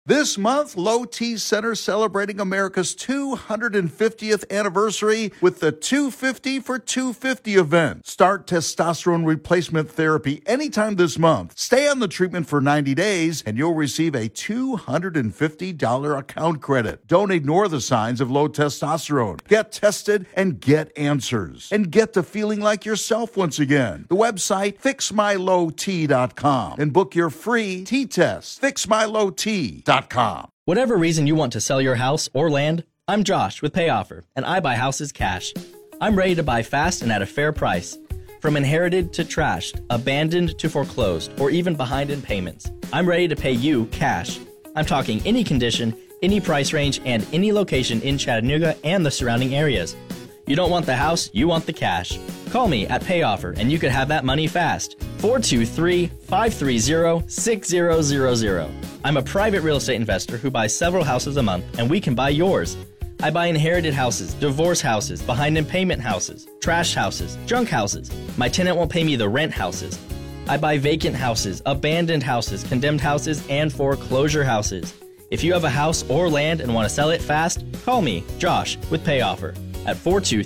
This month, Low T Center celebrating America's 250th anniversary with the 250 for 250 event. Start testosterone replacement therapy anytime this month. Stay on the treatment for 90 days and you'll receive a $250 account credit. Don't ignore the signs of low testosterone. Get tested and get answers. And get to feeling like yourself once again. The website, fixmylowt.com, and book your free T-test. Fixmylowt.com. Whatever reason you want to sell your house or land, I'm Josh with PayOffer, and I buy houses cash. I'm ready to buy fast and at a fair price. From inherited to trashed, abandoned to foreclosed, or even behind in payments, I'm ready to pay you cash. I'm talking any condition, any price range, and any location in Chattanooga and the surrounding areas. You don't want the house, you want the cash. Call me at PayOffer and you could have that money fast. 423-530-6000. I'm a private real estate investor who buys several houses a month, and we can buy yours. I buy inherited houses, divorce houses, behind in payment houses, trash houses, junk houses. My tenant won't pay me the rent houses. I buy vacant houses, abandoned houses, condemned houses, and foreclosure houses. If you have a house or land and want to sell it fast, call me, Josh, with PayOffer at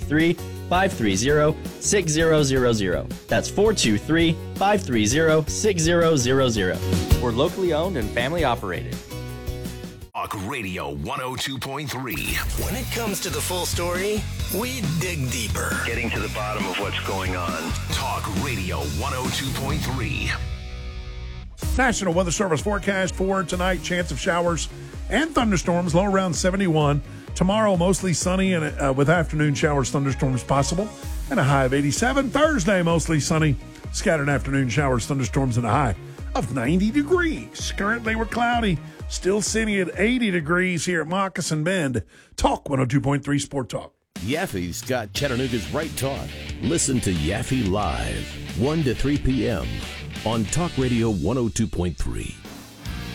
423-530-6000. That's 423-530-6000. We're locally owned and family operated. Talk Radio 102.3. When it comes to the full story, we dig deeper. Getting to the bottom of what's going on. Talk Radio 102.3. National Weather Service forecast for tonight: chance of showers and thunderstorms, low around 71. Tomorrow, mostly sunny and with afternoon showers, thunderstorms possible, and a high of 87. Thursday, mostly sunny, scattered afternoon showers, thunderstorms, and a high of 90 degrees. Currently, we're cloudy, still sitting at 80 degrees here at Moccasin Bend. Talk 102.3 Sport Talk. Yaffe's got Chattanooga's right talk. Listen to Yaffe live, 1 to 3 p.m. on Talk Radio 102.3.